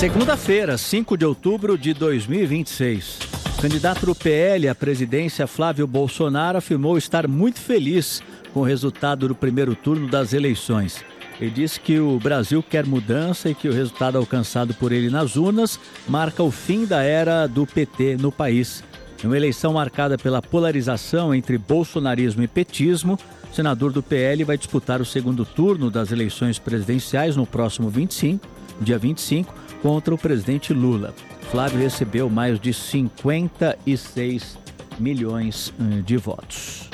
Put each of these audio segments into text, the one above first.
Segunda-feira, 5 de outubro de 2026. O candidato do PL à presidência, Flávio Bolsonaro, afirmou estar muito feliz com o resultado do primeiro turno das eleições. Ele disse que o Brasil quer mudança e que o resultado alcançado por ele nas urnas marca o fim da era do PT no país. Em uma eleição marcada pela polarização entre bolsonarismo e petismo, o senador do PL vai disputar o segundo turno das eleições presidenciais no próximo dia 25, contra o presidente Lula. Flávio recebeu mais de 56 milhões de votos.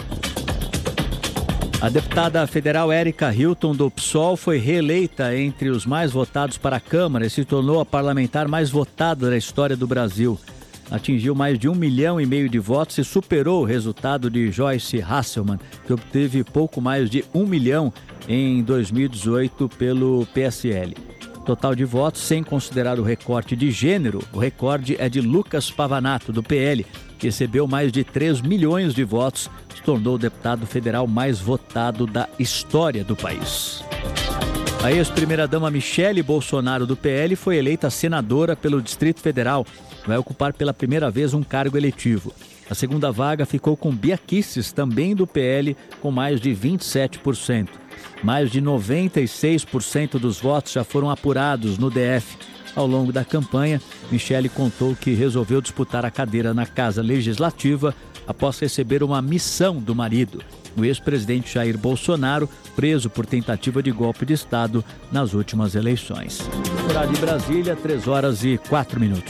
A deputada federal Érica Hilton do PSOL foi reeleita entre os mais votados para a Câmara e se tornou a parlamentar mais votada da história do Brasil. Atingiu mais de 1,5 milhão de votos e superou o resultado de Joyce Hasselmann, que obteve pouco mais de 1 milhão em 2018 pelo PSL. Total de votos, sem considerar o recorte de gênero, o recorde é de Lucas Pavanato, do PL, que recebeu mais de 3 milhões de votos, se tornou o deputado federal mais votado da história do país. A ex-primeira-dama Michele Bolsonaro, do PL, foi eleita senadora pelo Distrito Federal. Vai ocupar pela primeira vez um cargo eletivo. A segunda vaga ficou com Bia Kicis, também do PL, com mais de 27%. Mais de 96% dos votos já foram apurados no DF. Ao longo da campanha, Michele contou que resolveu disputar a cadeira na Casa Legislativa após receber uma missão do marido, o ex-presidente Jair Bolsonaro, preso por tentativa de golpe de Estado nas últimas eleições. Horário de Brasília, 3h04.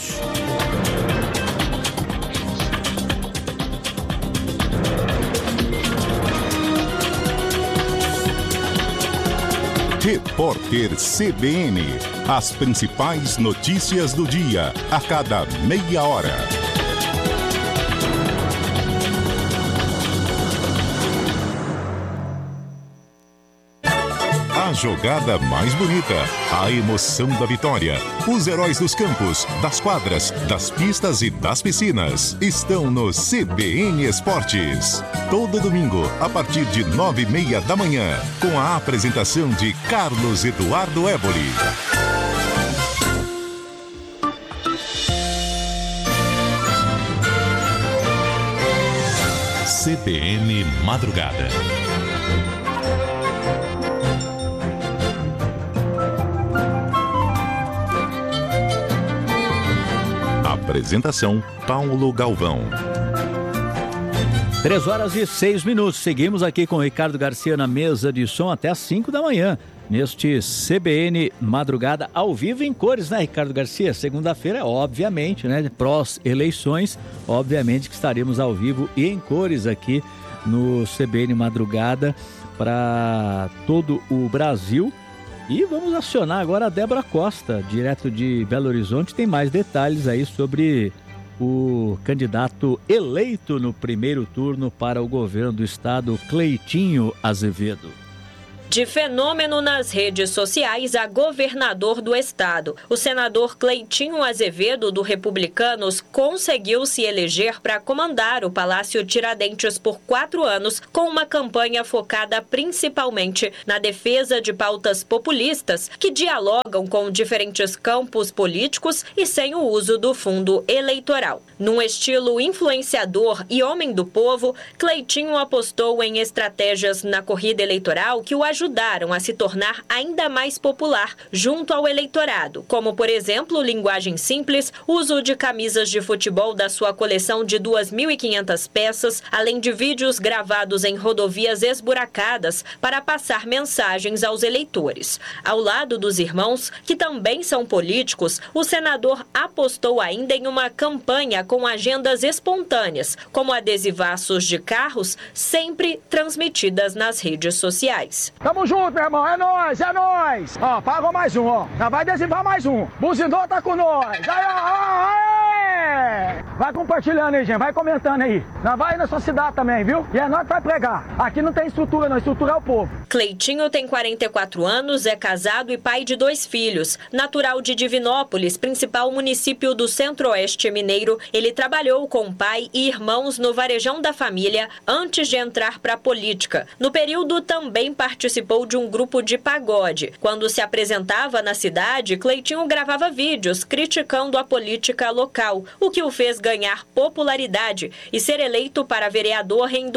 Repórter CBN. As principais notícias do dia, a cada meia hora. A jogada mais bonita, a emoção da vitória. Os heróis dos campos, das quadras, das pistas e das piscinas estão no CBN Esportes. Todo domingo, a partir de 9h30 da manhã, com a apresentação de Carlos Eduardo Éboli. CBN Madrugada. Apresentação, Paulo Galvão. 3h06. Seguimos aqui com o Ricardo Garcia na mesa de som até às 5 da manhã. Neste CBN Madrugada, ao vivo em cores, né, Ricardo Garcia? Segunda-feira, obviamente, né, prós-eleições, obviamente que estaremos ao vivo e em cores aqui no CBN Madrugada para todo o Brasil. E vamos acionar agora a Débora Costa, direto de Belo Horizonte. Tem mais detalhes aí sobre o candidato eleito no primeiro turno para o governo do estado, Cleitinho Azevedo. De fenômeno nas redes sociais a governador do estado, o senador Cleitinho Azevedo, do Republicanos, conseguiu se eleger para comandar o Palácio Tiradentes por 4 anos, com uma campanha focada principalmente na defesa de pautas populistas que dialogam com diferentes campos políticos e sem o uso do fundo eleitoral. Num estilo influenciador e homem do povo, Cleitinho apostou em estratégias na corrida eleitoral que o ajudaram a se tornar ainda mais popular junto ao eleitorado, como, por exemplo, linguagem simples, uso de camisas de futebol da sua coleção de 2.500 peças, além de vídeos gravados em rodovias esburacadas para passar mensagens aos eleitores. Ao lado dos irmãos, que também são políticos, o senador apostou ainda em uma campanha com agendas espontâneas, como adesivaços de carros, sempre transmitidas nas redes sociais. Tamo junto, meu irmão, é nóis, é nóis. Ó, pagou mais um, ó. Já vai adesivar mais um. Buzinou tá com nós. Aí, ó, Vai compartilhando aí, gente. Vai comentando aí. Nós vai na sua cidade também, viu? E é nós que vai pregar. Aqui não tem estrutura, não. Estrutura é o povo. Cleitinho tem 44 anos, é casado e pai de 2 filhos. Natural de Divinópolis, principal município do Centro-Oeste mineiro, ele trabalhou com pai e irmãos no Varejão da Família antes de entrar para a política. No período, também participou de um grupo de pagode. Quando se apresentava na cidade, Cleitinho gravava vídeos criticando a política local, o que o fez ganhar popularidade e ser eleito para vereador em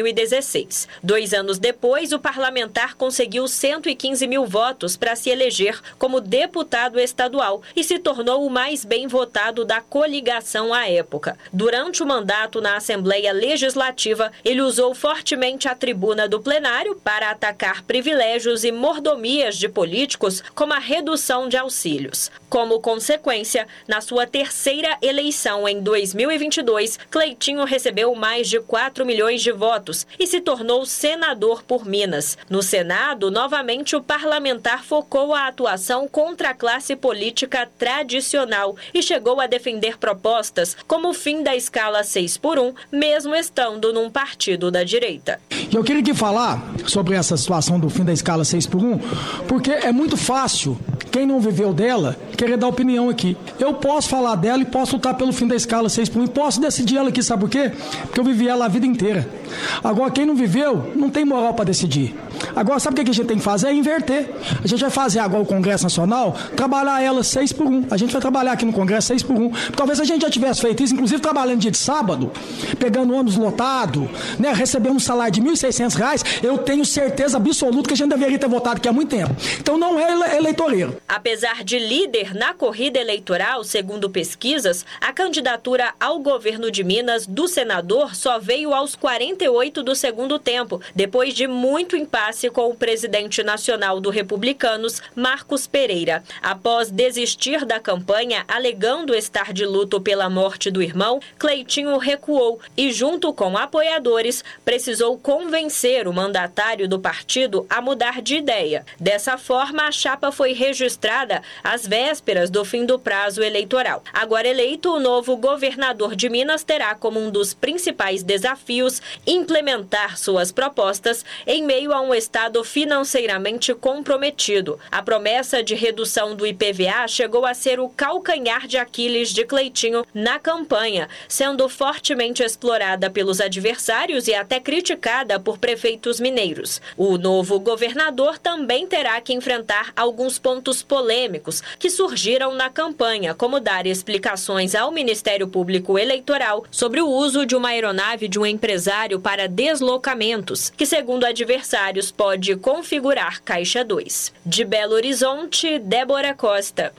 2016. 2 anos depois, o parlamentar conseguiu 115 mil votos para se eleger como deputado estadual e se tornou o mais bem votado da coligação à época. Durante o mandato na Assembleia Legislativa, ele usou fortemente a tribuna do plenário para atacar privilégios e mordomias de políticos, como a redução de auxílios. Como consequência, na sua terceira eleição em 2022, Cleitinho recebeu mais de 4 milhões de votos e se tornou senador por Minas. No Senado, novamente, o parlamentar focou a atuação contra a classe política tradicional e chegou a defender propostas como o fim da escala 6x1, mesmo estando num partido da direita. Eu queria aqui falar sobre essa situação do fim da escala 6x1, porque é muito fácil, quem não viveu dela, querer dar opinião aqui. Eu posso falar dela e posso lutar pelo fim da escala 6x1 e posso decidir ela aqui, sabe por quê? Porque eu vivi ela a vida inteira. Agora, quem não viveu, não tem moral para decidir. Agora, sabe o que a gente tem que fazer? É inverter. A gente vai fazer agora o Congresso Nacional, trabalhar ela 6x1. A gente vai trabalhar aqui no Congresso 6x1. Talvez a gente já tivesse feito isso, inclusive trabalhando dia de sábado, pegando ônibus lotado, né, recebendo um salário de R$ 1.600, eu tenho certeza absoluta que a gente deveria ter votado aqui há muito tempo. Então não é eleitoreiro. Apesar de líder na corrida eleitoral, segundo pesquisas, a candidatura ao governo de Minas do senador só veio aos 48 do segundo tempo, depois de muito impasse com o presidente nacional do Republicanos, Marcos Pereira. Após desistir da campanha, alegando estar de luto pela morte do irmão, Cleitinho recuou e, junto com apoiadores, precisou convencer o mandatário do partido a mudar de ideia. Dessa forma, a chapa foi registrada às vésperas do fim do prazo eleitoral. Agora eleito, o novo governador de Minas terá como um dos principais desafios implementar suas propostas em meio a um estado financeiramente comprometido. A promessa de redução do IPVA chegou a ser o calcanhar de Aquiles de Cleitinho na campanha, sendo fortemente explorada pelos adversários e até criticada por prefeitos mineiros. O novo governador também terá que enfrentar alguns pontos polêmicos que surgiram na campanha, como dar explicações ao Ministério Público Eleitoral sobre o uso de uma aeronave de um empresário para deslocamentos, que, segundo adversários, pode configurar Caixa 2. De Belo Horizonte, Débora Costa.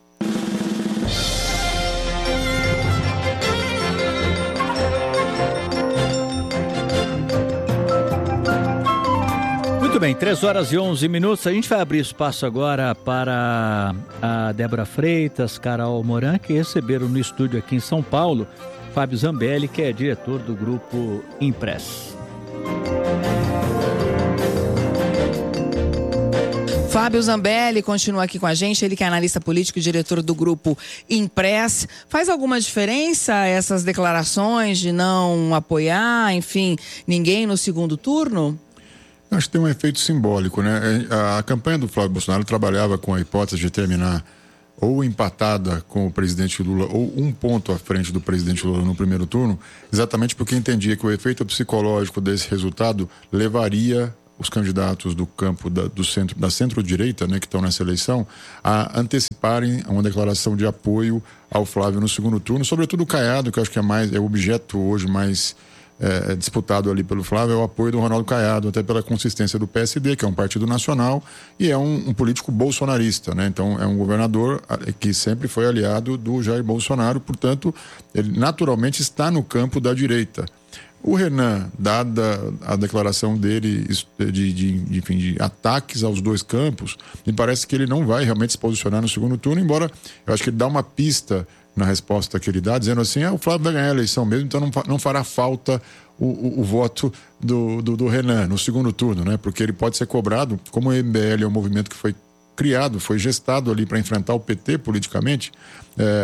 Muito bem, 3h11. A gente vai abrir espaço agora para a Débora Freitas, Carol Moran, que receberam no estúdio aqui em São Paulo Fábio Zambelli, que é diretor do Grupo Impress. Fábio Zambelli continua aqui com a gente, ele que é analista político e diretor do Grupo Impress. Faz alguma diferença essas declarações de não apoiar, enfim, ninguém no segundo turno? Acho que tem um efeito simbólico, né? A campanha do Flávio Bolsonaro trabalhava com a hipótese de terminar ou empatada com o presidente Lula ou um ponto à frente do presidente Lula no primeiro turno, exatamente porque entendia que o efeito psicológico desse resultado levaria os candidatos do campo da centro-direita, né, que estão nessa eleição, a anteciparem uma declaração de apoio ao Flávio no segundo turno, sobretudo o Caiado, que eu acho que é o objeto hoje mais disputado ali pelo Flávio, é o apoio do Ronaldo Caiado, até pela consistência do PSD, que é um partido nacional e é um político bolsonarista, né? Então é um governador que sempre foi aliado do Jair Bolsonaro, portanto ele naturalmente está no campo da direita. O Renan, dada a declaração dele de ataques aos dois campos, me parece que ele não vai realmente se posicionar no segundo turno, embora eu acho que ele dá uma pista na resposta que ele dá, dizendo assim, o Flávio vai ganhar a eleição mesmo, então não fará falta o voto do Renan no segundo turno, né? Porque ele pode ser cobrado, como o MBL é um movimento que foi criado, foi gestado ali para enfrentar o PT politicamente,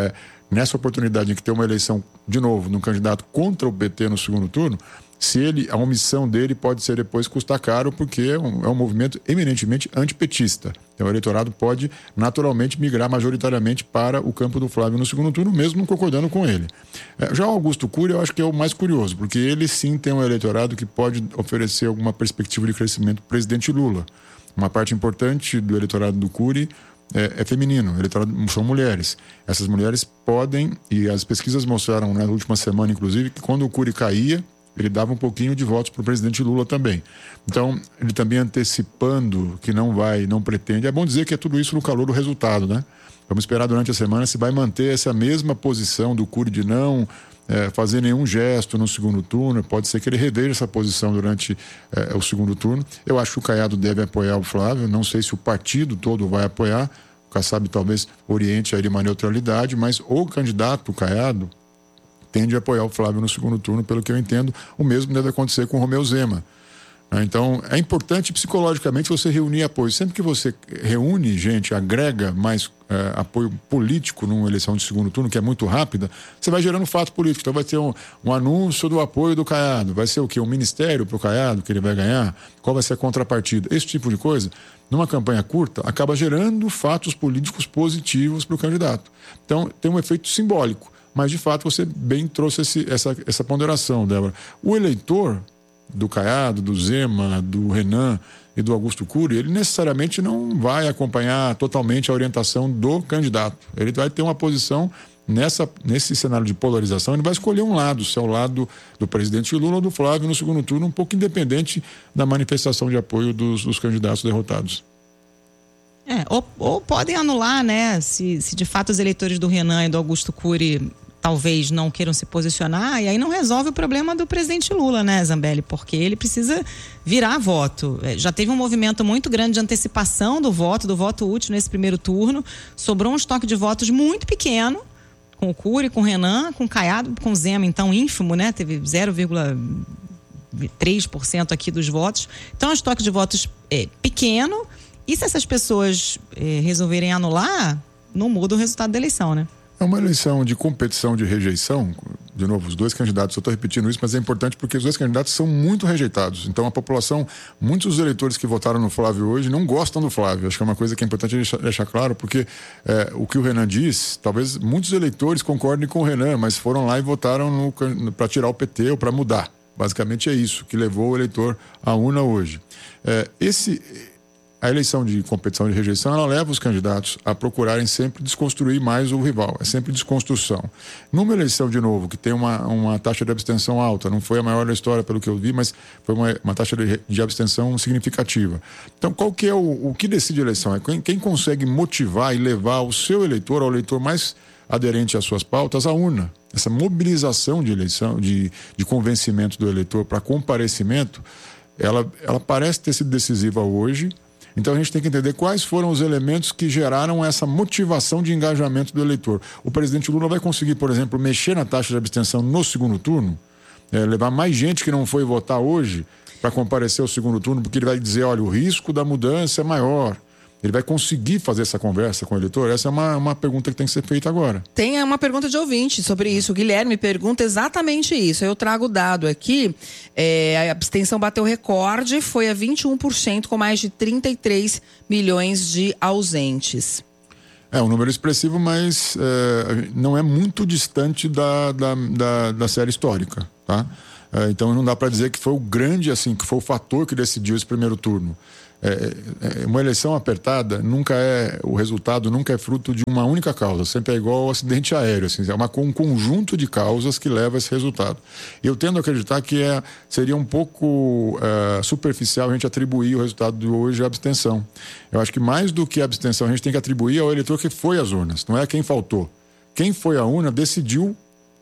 nessa oportunidade em que tem uma eleição, de novo, de um candidato contra o PT no segundo turno, a omissão dele pode ser depois custar caro, porque é um movimento eminentemente antipetista. Então o eleitorado pode naturalmente migrar majoritariamente para o campo do Flávio no segundo turno, mesmo não concordando com ele. Já o Augusto Cury eu acho que é o mais curioso, porque ele sim tem um eleitorado que pode oferecer alguma perspectiva de crescimento para o presidente Lula. Uma parte importante do eleitorado do Cury é feminino, são mulheres. Essas mulheres podem, e as pesquisas mostraram na última semana, inclusive, que quando o Cury caía, ele dava um pouquinho de votos para o presidente Lula também. Então, ele também antecipando que não pretende. É bom dizer que é tudo isso no calor do resultado, né? Vamos esperar durante a semana se vai manter essa mesma posição do Cury de não fazer nenhum gesto no segundo turno. Pode ser que ele reveja essa posição durante o segundo turno. Eu acho que o Caiado deve apoiar o Flávio. Não sei se o partido todo vai apoiar. O Kassab talvez oriente aí de uma neutralidade, mas o candidato, o Caiado, tende a apoiar o Flávio no segundo turno, pelo que eu entendo. O mesmo deve acontecer com o Romeu Zema. Então, é importante psicologicamente você reunir apoio. Sempre que você reúne gente, agrega mais apoio político numa eleição de segundo turno, que é muito rápida, você vai gerando fato político. Então vai ter um anúncio do apoio do Caiado. Vai ser o quê? Um ministério para o Caiado que ele vai ganhar? Qual vai ser a contrapartida? Esse tipo de coisa, numa campanha curta, acaba gerando fatos políticos positivos para o candidato. Então, tem um efeito simbólico. Mas, de fato, você bem trouxe essa ponderação, Débora. O eleitor do Caiado, do Zema, do Renan e do Augusto Cury, ele necessariamente não vai acompanhar totalmente a orientação do candidato. Ele vai ter uma posição nesse cenário de polarização, ele vai escolher um lado, se é o lado do presidente Lula ou do Flávio no segundo turno, um pouco independente da manifestação de apoio dos candidatos derrotados. Ou podem anular, né? Se de fato os eleitores do Renan e do Augusto Cury talvez não queiram se posicionar, e aí não resolve o problema do presidente Lula, né, Zambelli? Porque ele precisa virar voto. Já teve um movimento muito grande de antecipação do voto útil nesse primeiro turno. Sobrou um estoque de votos muito pequeno, com o Cury, com o Renan, com o Caiado, com o Zema, então ínfimo, né? Teve 0,3% aqui dos votos. Então é um estoque de votos pequeno. E se essas pessoas resolverem anular, não muda o resultado da eleição, né? É uma eleição de competição de rejeição. De novo, os dois candidatos, eu estou repetindo isso, mas é importante porque os dois candidatos são muito rejeitados. Então a população, muitos dos eleitores que votaram no Flávio hoje não gostam do Flávio. Acho que é uma coisa que é importante deixar claro, porque o que o Renan diz, talvez muitos eleitores concordem com o Renan, mas foram lá e votaram para tirar o PT ou para mudar. Basicamente é isso que levou o eleitor à urna hoje. A eleição de competição de rejeição, ela leva os candidatos a procurarem sempre desconstruir mais o rival. É sempre desconstrução. Numa eleição, de novo, que tem uma taxa de abstenção alta, não foi a maior da história pelo que eu vi, mas foi uma taxa de abstenção significativa. Então, qual que é o que decide a eleição? É quem consegue motivar e levar o seu eleitor, ao eleitor mais aderente às suas pautas, à urna. Essa mobilização de eleição, de convencimento do eleitor para comparecimento, ela parece ter sido decisiva hoje. Então a gente tem que entender quais foram os elementos que geraram essa motivação de engajamento do eleitor. O presidente Lula vai conseguir, por exemplo, mexer na taxa de abstenção no segundo turno, levar mais gente que não foi votar hoje para comparecer ao segundo turno, porque ele vai dizer, olha, o risco da mudança é maior. Ele vai conseguir fazer essa conversa com o eleitor? Essa é uma pergunta que tem que ser feita agora. Tem uma pergunta de ouvinte sobre isso. O Guilherme pergunta exatamente isso. Eu trago o dado aqui. A abstenção bateu recorde, foi a 21%, com mais de 33 milhões de ausentes. É um número expressivo, mas não é muito distante da série histórica, tá? Então não dá para dizer que foi o grande, assim, que foi o fator que decidiu esse primeiro turno. Uma eleição apertada o resultado nunca é fruto de uma única causa, sempre é igual ao acidente aéreo, assim, é um conjunto de causas que leva a esse resultado. E eu tendo a acreditar que seria um pouco superficial a gente atribuir o resultado de hoje à abstenção. Eu acho que mais do que a abstenção a gente tem que atribuir ao eleitor que foi às urnas, não é quem faltou. Quem foi à urna decidiu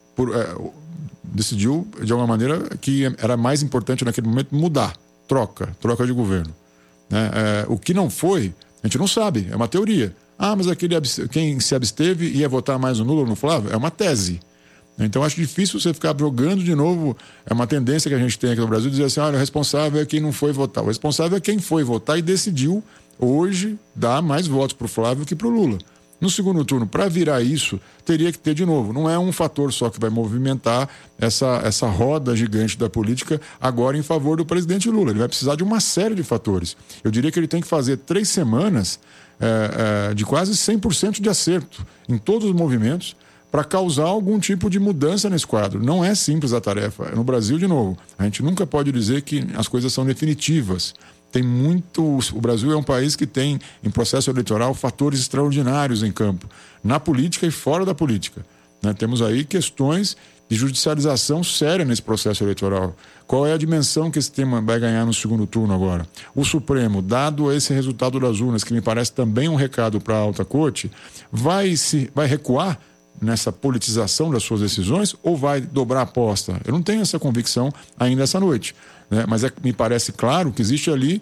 de alguma maneira que era mais importante naquele momento mudar, troca de governo. O que não foi, a gente não sabe, é uma teoria. Mas quem se absteve ia votar mais no Lula ou no Flávio? É uma tese. Então acho difícil você ficar jogando de novo. É uma tendência que a gente tem aqui no Brasil, dizer assim, olha, o responsável é quem não foi votar. O responsável é quem foi votar e decidiu hoje dar mais votos para o Flávio que para o Lula. No segundo turno, para virar isso, teria que ter de novo. Não é um fator só que vai movimentar essa roda gigante da política agora em favor do presidente Lula. Ele vai precisar de uma série de fatores. Eu diria que ele tem que fazer 3 semanas de quase 100% de acerto em todos os movimentos para causar algum tipo de mudança nesse quadro. Não é simples a tarefa. No Brasil, de novo, a gente nunca pode dizer que as coisas são definitivas. Tem muito. O Brasil é um país que tem, em processo eleitoral, fatores extraordinários em campo, na política e fora da política. Né? Temos aí questões de judicialização séria nesse processo eleitoral. Qual é a dimensão que esse tema vai ganhar no segundo turno agora? O Supremo, dado esse resultado das urnas, que me parece também um recado para a alta corte, vai recuar nessa politização das suas decisões ou vai dobrar a aposta? Eu não tenho essa convicção ainda essa noite. Né? Mas me parece claro que existe ali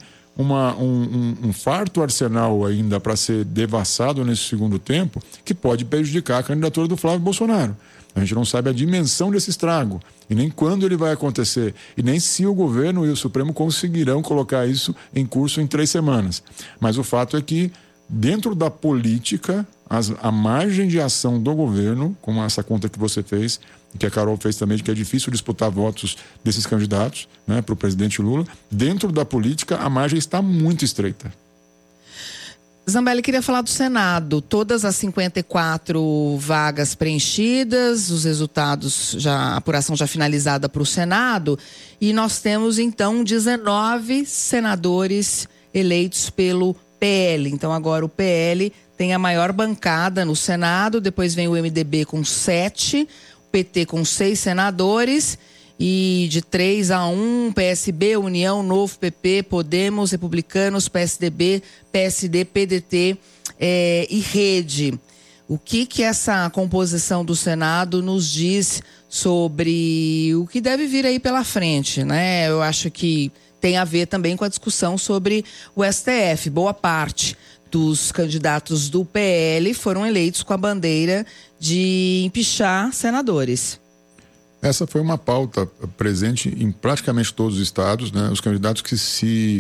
um farto arsenal ainda para ser devassado nesse segundo tempo que pode prejudicar a candidatura do Flávio Bolsonaro. A gente não sabe a dimensão desse estrago e nem quando ele vai acontecer e nem se o governo e o Supremo conseguirão colocar isso em curso em 3 semanas. Mas o fato é que dentro da política, a margem de ação do governo, como essa conta que você fez, que a Carol fez também, de que é difícil disputar votos desses candidatos, né, para o presidente Lula, dentro da política a margem está muito estreita. Zambelli, queria falar do Senado. Todas as 54 vagas preenchidas, os resultados, a apuração já finalizada para o Senado, e nós temos então 19 senadores eleitos pelo PL. Então agora o PL tem a maior bancada no Senado, depois vem o MDB com 7, o PT com 6 senadores e de 3-1, PSB, União, Novo, PP, Podemos, Republicanos, PSDB, PSD, PDT e Rede. O que essa composição do Senado nos diz sobre o que deve vir aí pela frente, né? Eu acho que tem a ver também com a discussão sobre o STF. Boa parte dos candidatos do PL foram eleitos com a bandeira de empichar senadores. Essa foi uma pauta presente em praticamente todos os estados, né? Os candidatos que se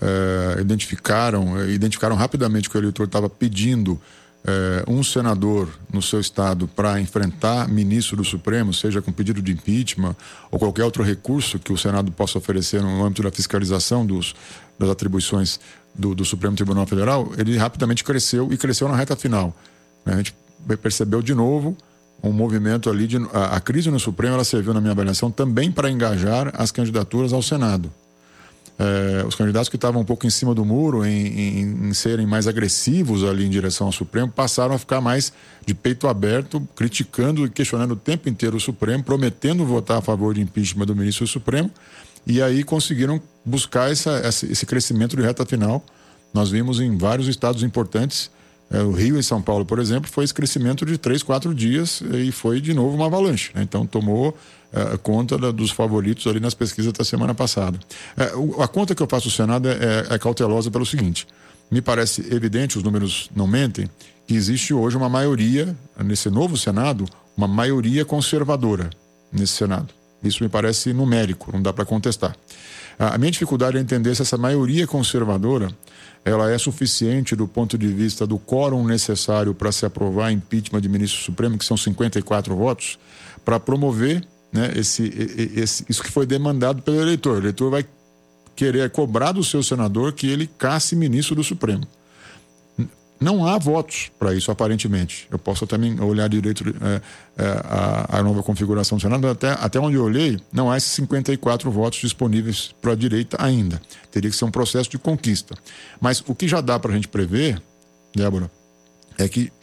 identificaram rapidamente que o eleitor estava pedindo um senador no seu estado para enfrentar ministro do Supremo, seja com pedido de impeachment ou qualquer outro recurso que o Senado possa oferecer no âmbito da fiscalização das atribuições do Supremo Tribunal Federal, ele rapidamente cresceu na reta final. A gente percebeu de novo um movimento ali a crise no Supremo, ela serviu, na minha avaliação, também para engajar as candidaturas ao Senado. Os candidatos que estavam um pouco em cima do muro em serem mais agressivos ali em direção ao Supremo passaram a ficar mais de peito aberto, criticando e questionando o tempo inteiro o Supremo, prometendo votar a favor de impeachment do ministro do Supremo, e aí conseguiram buscar esse crescimento de reta final. Nós vimos em vários estados importantes, o Rio e São Paulo, por exemplo, foi esse crescimento de 3-4 dias e foi de novo uma avalanche, né? Então tomou conta dos favoritos ali nas pesquisas da semana passada. A conta que eu faço do Senado é cautelosa pelo seguinte: me parece evidente, os números não mentem, que existe hoje uma maioria, nesse novo Senado, uma maioria conservadora nesse Senado. Isso me parece numérico, não dá para contestar. A minha dificuldade é entender se essa maioria conservadora ela é suficiente do ponto de vista do quórum necessário para se aprovar impeachment de ministro supremo, que são 54 votos, para promover, né, isso que foi demandado pelo eleitor. O eleitor vai querer cobrar do seu senador que ele casse ministro do Supremo. Não há votos para isso, aparentemente. Eu posso também olhar direito a nova configuração do Senado, até onde eu olhei, não há esses 54 votos disponíveis para a direita ainda. Teria que ser um processo de conquista. Mas o que já dá para a gente prever, Débora, é que